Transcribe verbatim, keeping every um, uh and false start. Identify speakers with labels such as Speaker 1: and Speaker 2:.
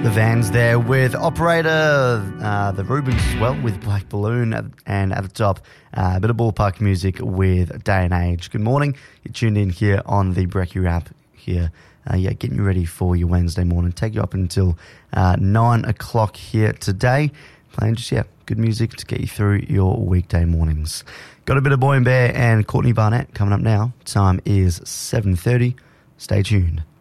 Speaker 1: The Vans there with Operator, uh, the Rubens as well with Black Balloon, and at the top, uh, a bit of ballpark music with Day and Age. Good morning. You're tuned in here on the Brekkie Wrap here. Uh, yeah, getting you ready for your Wednesday morning. Take you up until uh, nine o'clock here today. Playing just, yeah, good music to get you through your weekday mornings. Got a bit of Boy and Bear and Courtney Barnett coming up now. Time is seven thirty. Stay tuned.